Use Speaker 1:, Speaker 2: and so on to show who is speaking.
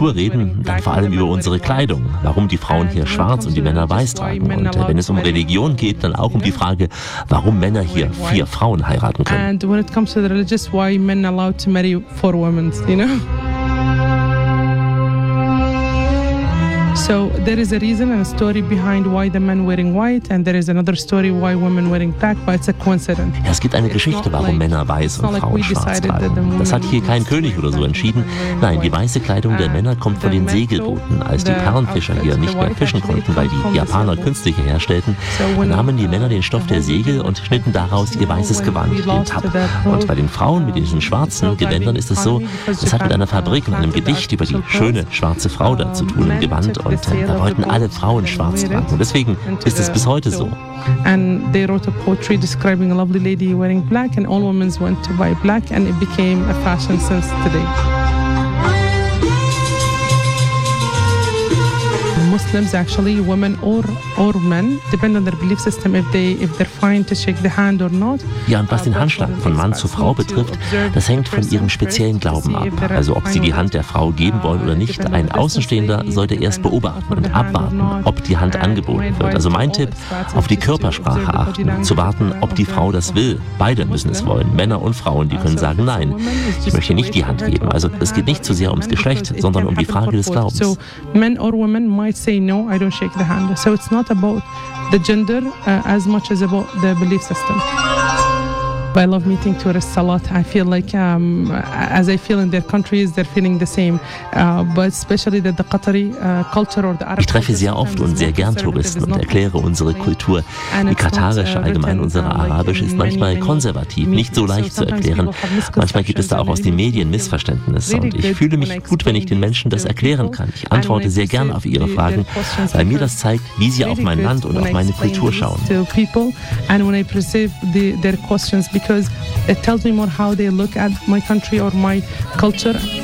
Speaker 1: Kultur reden, dann vor allem über unsere Kleidung, warum die Frauen hier schwarz und die Männer weiß tragen. Und wenn es um Religion geht, dann auch um die Frage, warum Männer hier 4 Frauen heiraten können.
Speaker 2: And when it comes to the religious, why men allowed to marry 4 women, you know? So there is a reason and a story behind why the men wearing white, and there is another story why women wearing black, but it's a coincidence.
Speaker 1: Ja, es gibt eine Geschichte, warum Männer weiß und Frauen schwarz tragen. Das hat hier kein König oder so entschieden. Nein, die weiße Kleidung der Männer kommt von den Segelbooten. Als die Perlenfischer hier nicht mehr fischen konnten, weil die Japaner künstliche herstellten, nahmen die Männer den Stoff der Segel und schnitten daraus ihr weißes Gewand, den Tab. Und bei den Frauen mit diesen schwarzen Gewändern ist es so, es hat mit einer Fabrik und einem Gedicht über die schöne schwarze Frau da zu tun im Gewand. Und da wollten alle Frauen schwarz tragen. Und deswegen ist es bis heute so.
Speaker 2: And they wrote a poetry describing a lovely lady wearing black, and all women went to buy black, and it became a fashion since today. Muslims, actually, women or men, depend on their belief system if they're fine to shake the hand or not.
Speaker 1: Ja, und was den Handschlag von Mann zu Frau betrifft, das hängt von ihrem speziellen Glauben ab. Also ob sie die Hand der Frau geben wollen oder nicht, ein Außenstehender sollte erst beobachten und abwarten, ob die Hand angeboten wird. Also mein Tipp, auf die Körpersprache achten, zu warten, ob die Frau das will. Beide müssen es wollen, Männer und Frauen, die können sagen, nein, ich möchte nicht die Hand geben. Also es geht nicht so sehr ums Geschlecht, sondern um die Frage des Glaubens.
Speaker 2: So men or women might say no, I don't shake the hand. So it's not about the gender as much as about the belief system. I love meeting tourists a lot. I feel like, as I feel in their countries, they're feeling the same. But especially the Qatari culture or the Arab.
Speaker 1: Ich treffe sehr oft und sehr gern Touristen und erkläre unsere Kultur. Die katarische, allgemein unsere arabische, ist manchmal konservativ, nicht so leicht zu erklären. Manchmal gibt es da auch aus den Medien Missverständnisse. Und ich fühle mich gut, wenn ich den Menschen das erklären kann. Ich antworte sehr gern auf ihre Fragen, weil mir das zeigt, wie sie auf mein Land und auf meine Kultur schauen.
Speaker 2: Because it tells me more how they look at my country or my culture.